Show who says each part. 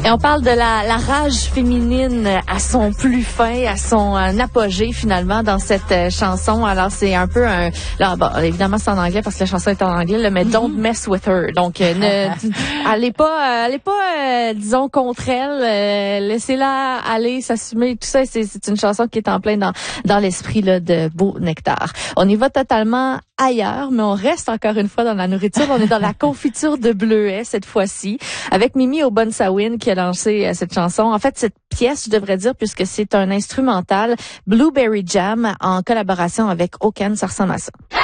Speaker 1: Et on parle de la rage féminine à son plus fin, à son apogée finalement dans cette chanson. Alors c'est un peu là, bon, évidemment c'est en anglais parce que la chanson est en anglais, là, mais don't mess with her. Donc allez pas disons contre elle, laissez-la aller, s'assumer, tout ça. C'est une chanson qui est en plein dans l'esprit là de Beau Nectar. On y va totalement ailleurs, mais on reste encore une fois dans la nourriture. On est dans la confiture de bleuets cette fois-ci, avec Mimi Obunsawin qui a lancé cette chanson. En fait, cette pièce, je devrais dire, puisque c'est un instrumental, Blueberry Jam, en collaboration avec Okan, ça ressemble à ça.